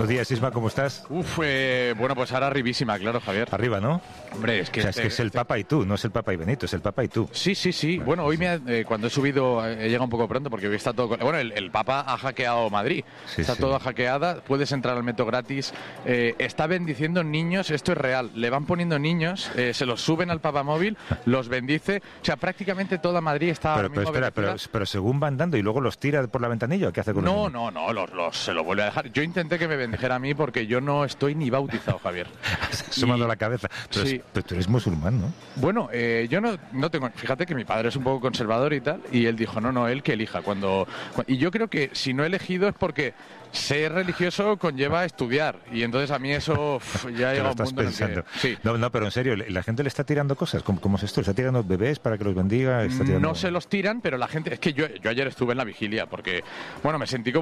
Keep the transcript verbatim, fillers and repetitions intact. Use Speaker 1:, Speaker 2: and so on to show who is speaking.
Speaker 1: Buenos días, Isma, ¿cómo estás?
Speaker 2: Uf, eh, bueno, pues ahora arribísima, claro, Javier.
Speaker 1: Arriba, ¿no?
Speaker 2: Hombre, es que...
Speaker 1: O sea, es que es el Papa y tú, no es el Papa y Benito, es el Papa y tú.
Speaker 2: Sí, sí, sí.
Speaker 1: Bueno,
Speaker 2: Bueno, hoy
Speaker 1: sí.
Speaker 2: me ha- eh, cuando he subido, eh, he llegado un poco pronto porque hoy está todo... con- Bueno, el, el Papa ha hackeado Madrid.
Speaker 1: Sí,
Speaker 2: está
Speaker 1: sí.
Speaker 2: todo hackeada, puedes entrar al metro gratis. Eh, está bendiciendo niños, esto es real. Le van poniendo niños, eh, se los suben al Papa móvil, los bendice. O sea, prácticamente toda Madrid está...
Speaker 1: Pero,
Speaker 2: ahora
Speaker 1: pero
Speaker 2: mismo
Speaker 1: espera, pero,
Speaker 2: bendecida.
Speaker 1: pero según van dando y luego los tira por la ventanilla, ¿o qué hace con los
Speaker 2: No,
Speaker 1: niños?
Speaker 2: no, no, los, los- se lo vuelve a dejar. Yo intenté que me bendijera a mí porque yo no estoy ni bautizado, Javier.
Speaker 1: Sumando
Speaker 2: Y-
Speaker 1: la cabeza. Pero,
Speaker 2: sí.
Speaker 1: es- pero tú eres musulmán, ¿no?
Speaker 2: Bueno, eh, yo no, no tengo... Fíjate que mi padre es un poco conservador y tal, y él dijo, no, no, él que elija. Cuando, cu- y yo creo que si no he elegido es porque ser religioso conlleva estudiar, y entonces a mí eso uf, ya
Speaker 1: Que
Speaker 2: llega
Speaker 1: lo
Speaker 2: a un
Speaker 1: estás
Speaker 2: punto en el
Speaker 1: pensando.
Speaker 2: que... Sí.
Speaker 1: No, no, pero en serio, ¿la gente le está tirando cosas? ¿Cómo, cómo es esto? ¿Le está tirando bebés para que los bendiga? ¿Está tirando...
Speaker 2: No se los tiran, pero la gente... Es que yo, yo ayer estuve en la vigilia porque, bueno, me sentí como